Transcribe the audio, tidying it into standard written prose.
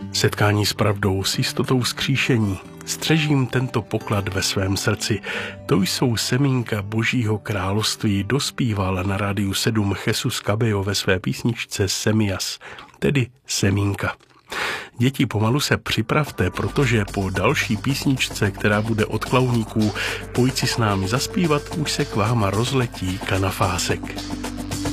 Setkání s pravdou, s jistotou vzkříšení. Střežím tento poklad ve svém srdci. To jsou semínka Božího království, dospíval na Rádiu 7 Jesus Cabello ve své písničce Semias, tedy semínka. Děti, pomalu se připravte, protože po další písničce, která bude od Klauníků, pojď si s námi zaspívat, už se k vám rozletí kanafásek.